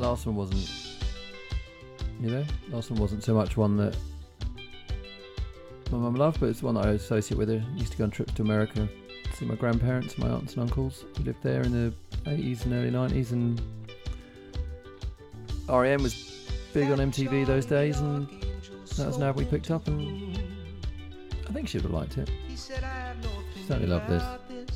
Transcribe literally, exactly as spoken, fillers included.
last one wasn't, you know, last one wasn't so much one that my mum loved, but it's one that I associate with her. I used to go on trips to America to see my grandparents, my aunts and uncles who lived there in the eighties and early nineties, and R E M was big on M T V those days, and that was an album we picked up, and I think she would have liked it. She certainly loved this.